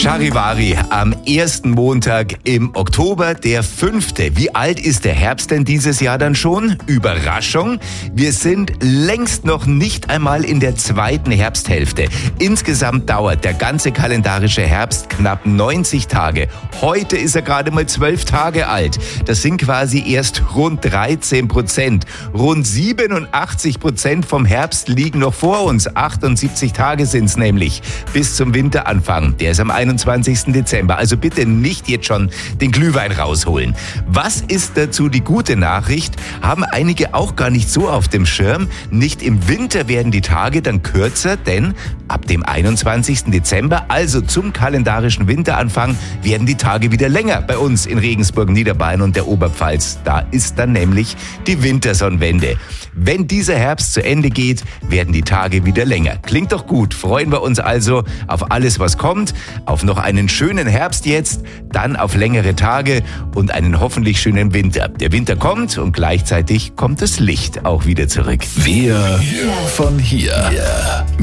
Charivari am ersten Montag im Oktober, der 5. Wie alt ist der Herbst denn dieses Jahr dann schon? Überraschung, wir sind längst noch nicht einmal in der zweiten Herbsthälfte. Insgesamt dauert der ganze kalendarische Herbst knapp 90 Tage. Heute ist er gerade mal 12 Tage alt. Das sind quasi erst rund 13%. Rund 87% vom Herbst liegen noch vor uns. 78 Tage sind es nämlich bis zum Winteranfang. Der ist am 21. Dezember. Also bitte nicht jetzt schon den Glühwein rausholen. Was ist dazu die gute Nachricht? Haben einige auch gar nicht so auf dem Schirm. Nicht im Winter werden die Tage dann kürzer, denn ab dem 21. Dezember, also zum kalendarischen Winteranfang, werden die Tage wieder länger bei uns in Regensburg, Niederbayern und der Oberpfalz. Da ist dann nämlich die Wintersonnenwende. Wenn dieser Herbst zu Ende geht, werden die Tage wieder länger. Klingt doch gut. Freuen wir uns also auf alles, was kommt, auf noch einen schönen Herbst jetzt, dann auf längere Tage und einen hoffentlich schönen Winter. Der Winter kommt und gleichzeitig kommt das Licht auch wieder zurück. Wir von hier.